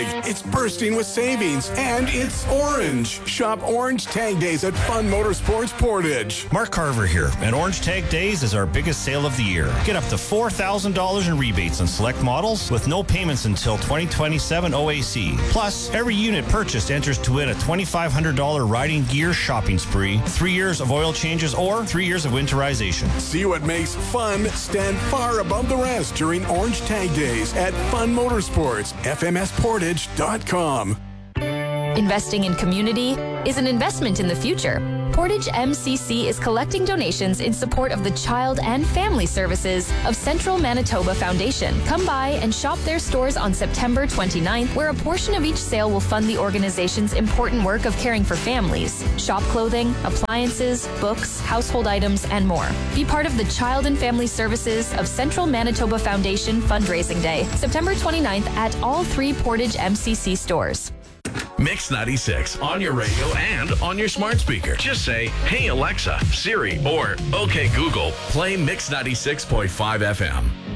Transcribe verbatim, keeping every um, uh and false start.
It's bursting with savings, and it's orange. Shop Orange Tag Days at Fun Motorsports Portage. Mark Carver here, and Orange Tag Days is our biggest sale of the year. Get up to four thousand dollars in rebates on select models with no payments until twenty twenty-seven O A C. Plus, every unit purchased enters to win a twenty-five hundred dollars riding gear shopping spree, three years of oil changes, or three years of winterization. See what makes fun stand far above the rest during Orange Tag Days at Fun Motorsports, F M S Portage dot com. Investing in community is an investment in the future. Portage M C C is collecting donations in support of the Child and Family Services of Central Manitoba Foundation. Come by and shop their stores on September twenty-ninth, where a portion of each sale will fund the organization's important work of caring for families. Shop clothing, appliances, books, household items, and more. Be part of the Child and Family Services of Central Manitoba Foundation Fundraising Day, September twenty-ninth at all three Portage M C C stores. Mix ninety-six on your radio and on your smart speaker. Just say, "Hey Alexa, Siri," or "Okay Google, play Mix ninety-six point five F M."